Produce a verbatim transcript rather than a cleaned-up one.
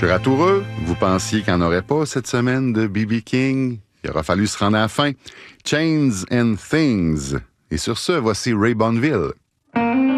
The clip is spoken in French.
suis ratoureux. Vous pensiez qu'il n'y en aurait pas cette semaine de B B King? Il aura fallu se rendre à la fin. Chains and Things. Et sur ce, voici Ray Bonneville.